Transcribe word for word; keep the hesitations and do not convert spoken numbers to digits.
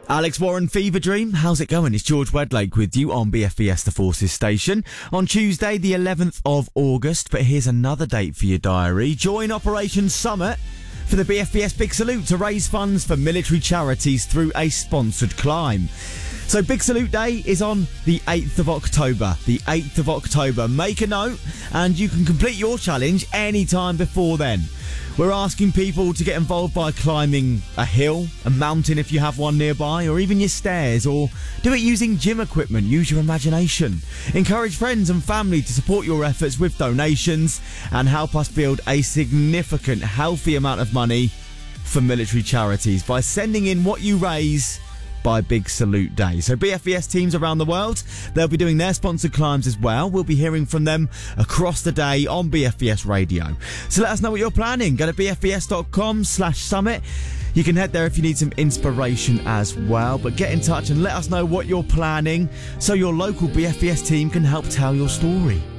Alex Warren, Fever Dream. How's it going? It's George Wedlake with you on B F B S The Forces station on Tuesday the eleventh of August. But here's another date for your diary. Join Operation Summit for the B F B S Big Salute to raise funds for military charities through a sponsored climb. So Big Salute Day is on the eighth of October. The eighth of October. Make a note and you can complete your challenge anytime before then. We're asking people to get involved by climbing a hill, a mountain if you have one nearby, or even your stairs, or do it using gym equipment. Use your imagination. Encourage friends and family to support your efforts with donations and help us build a significant, healthy amount of money for military charities by sending in what you raise by Big Salute Day. So B F B S teams around the world, they'll be doing their sponsored climbs as well. We'll be hearing from them across the day on B F B S Radio. So let us know what you're planning. Go to bfbs.com slash summit. You can head there if you need some inspiration as well. But get in touch and let us know what you're planning so your local B F B S team can help tell your story.